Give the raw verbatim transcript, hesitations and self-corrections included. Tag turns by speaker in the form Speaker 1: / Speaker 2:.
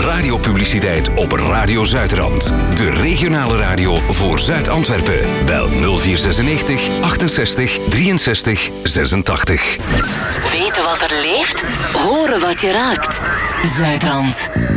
Speaker 1: radiopubliciteit op Radio Zuidrand. De regionale radio voor Zuid-Antwerpen. Bel nul vier zesennegentig achtenzestig drieënzestig zesentachtig.
Speaker 2: Weten wat er leeft? Horen wat je raakt. Zuidrand.